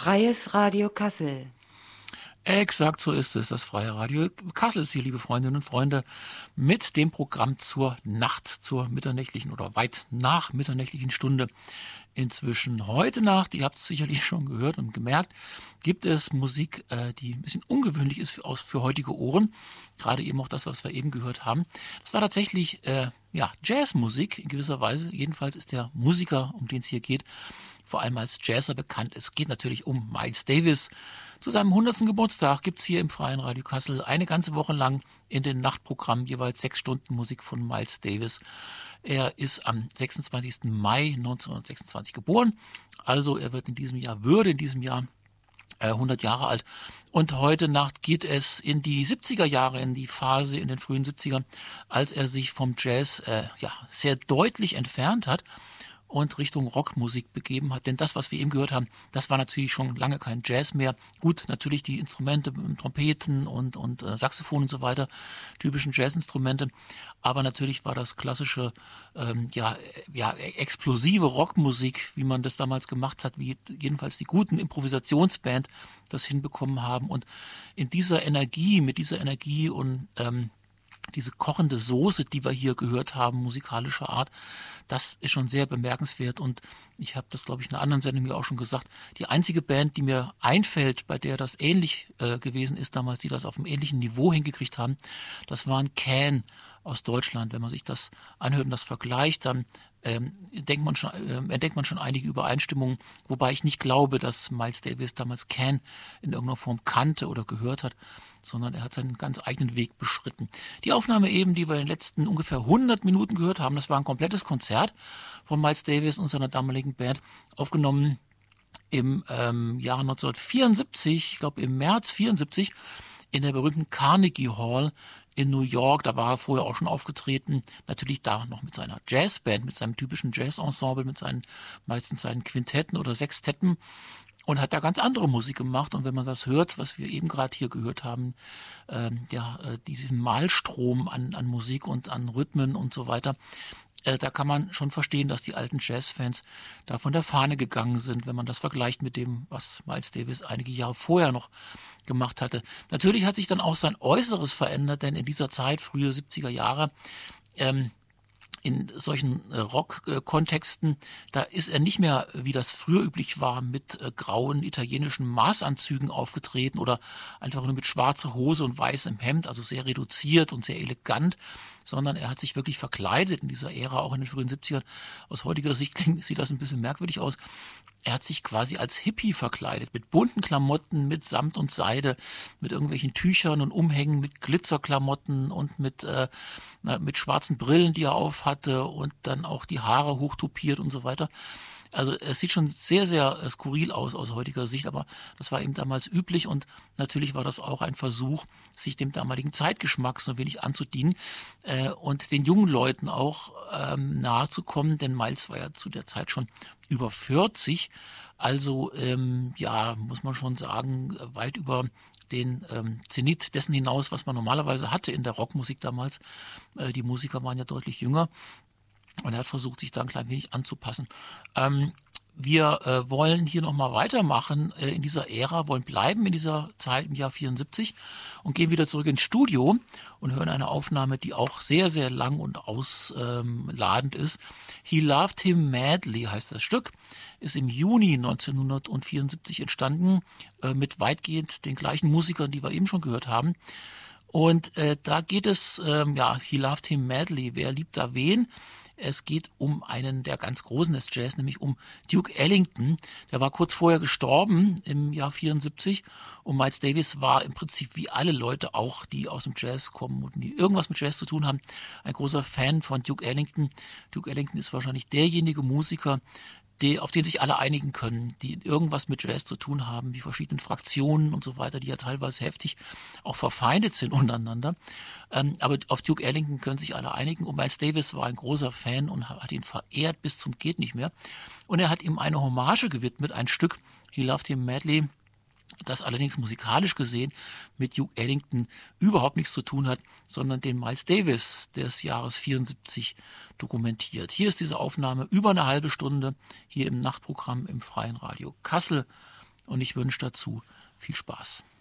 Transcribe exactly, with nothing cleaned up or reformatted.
Freies Radio Kassel. Exakt so ist es. Das Freie Radio Kassel ist hier, liebe Freundinnen und Freunde, mit dem Programm zur Nacht, zur mitternächtlichen oder weit nach mitternächtlichen Stunde. Inzwischen heute Nacht, ihr habt es sicherlich schon gehört und gemerkt, gibt es Musik, äh, die ein bisschen ungewöhnlich ist für, aus, für heutige Ohren. Gerade eben auch das, was wir eben gehört haben. Das war tatsächlich äh, ja, Jazzmusik in gewisser Weise. Jedenfalls ist der Musiker, um den es hier geht, vor allem als Jazzer bekannt. Es geht natürlich um Miles Davis. Zu seinem hundertsten Geburtstag gibt es hier im Freien Radio Kassel eine ganze Woche lang in den Nachtprogrammen jeweils sechs Stunden Musik von Miles Davis. Er ist am sechsundzwanzigsten Mai neunzehnhundertsechsundzwanzig geboren. Also er wird in diesem Jahr, würde in diesem Jahr äh, hundert Jahre alt. Und heute Nacht geht es in die siebziger Jahre, in die Phase in den frühen siebzigern, als er sich vom Jazz äh, ja, sehr deutlich entfernt hat und Richtung Rockmusik begeben hat. Denn das, was wir eben gehört haben, das war natürlich schon lange kein Jazz mehr. Gut, natürlich die Instrumente, Trompeten und, und äh, Saxophon und so weiter, typischen Jazzinstrumente. Aber natürlich war das klassische, ähm, ja, ja, explosive Rockmusik, wie man das damals gemacht hat, wie jedenfalls die guten Improvisationsband das hinbekommen haben. Und in dieser Energie, mit dieser Energie und ähm, diese kochende Soße, die wir hier gehört haben, musikalischer Art, das ist schon sehr bemerkenswert. Und ich habe das, glaube ich, in einer anderen Sendung ja auch schon gesagt, die einzige Band, die mir einfällt, bei der das ähnlich äh, gewesen ist damals, die das auf einem ähnlichen Niveau hingekriegt haben, das waren Can aus Deutschland. Wenn man sich das anhört und das vergleicht, dann ähm, denkt man schon, äh, entdeckt man schon einige Übereinstimmungen, wobei ich nicht glaube, dass Miles Davis damals Can in irgendeiner Form kannte oder gehört hat, sondern er hat seinen ganz eigenen Weg beschritten. Die Aufnahme eben, die wir in den letzten ungefähr hundert Minuten gehört haben, das war ein komplettes Konzert von Miles Davis und seiner damaligen Band, aufgenommen im ähm, Jahr neunzehnhundertvierundsiebzig, ich glaube im März vierundsiebzig, in der berühmten Carnegie Hall in New York. Da war er vorher auch schon aufgetreten, natürlich da noch mit seiner Jazzband, mit seinem typischen Jazzensemble, mit seinen meistens seinen Quintetten oder Sextetten, und hat da ganz andere Musik gemacht. Und wenn man das hört, was wir eben gerade hier gehört haben, ähm, ja, äh, diesen Malstrom an, an Musik und an Rhythmen und so weiter, äh, da kann man schon verstehen, dass die alten Jazzfans da von der Fahne gegangen sind, wenn man das vergleicht mit dem, was Miles Davis einige Jahre vorher noch gemacht hatte. Natürlich hat sich dann auch sein Äußeres verändert, denn in dieser Zeit, frühe siebziger Jahre, ähm, in solchen äh, Rock-Kontexten, da ist er nicht mehr, wie das früher üblich war, mit äh, grauen italienischen Maßanzügen aufgetreten oder einfach nur mit schwarzer Hose und weißem Hemd, also sehr reduziert und sehr elegant, sondern er hat sich wirklich verkleidet in dieser Ära, auch in den frühen siebzigern. Aus heutiger Sicht klingt, sieht das ein bisschen merkwürdig aus. Er hat sich quasi als Hippie verkleidet, mit bunten Klamotten, mit Samt und Seide, mit irgendwelchen Tüchern und Umhängen, mit Glitzerklamotten und mit, äh, mit schwarzen Brillen, die er auf hatte, und dann auch die Haare hochtopiert und so weiter. Also es sieht schon sehr, sehr äh, skurril aus aus heutiger Sicht, aber das war eben damals üblich, und natürlich war das auch ein Versuch, sich dem damaligen Zeitgeschmack so ein wenig anzudienen äh, und den jungen Leuten auch ähm, nahe zu kommen, denn Miles war ja zu der Zeit schon über vierzig, also ähm, ja, muss man schon sagen, weit über den ähm, Zenit dessen hinaus, was man normalerweise hatte in der Rockmusik damals. Äh, die Musiker waren ja deutlich jünger. Und er hat versucht, sich da ein klein wenig anzupassen. Ähm, wir äh, wollen hier nochmal weitermachen äh, in dieser Ära, wollen bleiben in dieser Zeit im Jahr vierundsiebzig und gehen wieder zurück ins Studio und hören eine Aufnahme, die auch sehr, sehr lang und ausladend ähm, ist. He Loved Him Madly heißt das Stück, ist im Juni neunzehnhundertvierundsiebzig entstanden, äh, mit weitgehend den gleichen Musikern, die wir eben schon gehört haben. Und äh, da geht es, ähm, ja, He Loved Him Madly, wer liebt da wen? Es geht um einen der ganz Großen des Jazz, nämlich um Duke Ellington. Der war kurz vorher gestorben im Jahr vierundsiebzig, und Miles Davis war im Prinzip wie alle Leute auch, die aus dem Jazz kommen und die irgendwas mit Jazz zu tun haben, ein großer Fan von Duke Ellington. Duke Ellington ist wahrscheinlich derjenige Musiker, Die, auf den sich alle einigen können, die irgendwas mit Jazz zu tun haben, die verschiedenen Fraktionen und so weiter, die ja teilweise heftig auch verfeindet sind untereinander. Ähm, aber auf Duke Ellington können sich alle einigen. Und Miles Davis war ein großer Fan und hat ihn verehrt bis zum geht nicht mehr. Und er hat ihm eine Hommage gewidmet, ein Stück, He Loved Him Madly, das allerdings musikalisch gesehen mit Duke Ellington überhaupt nichts zu tun hat, sondern den Miles Davis des Jahres vierundsiebzig dokumentiert. Hier ist diese Aufnahme über eine halbe Stunde, hier im Nachtprogramm im Freien Radio Kassel. und ich wünsche dazu viel Spaß.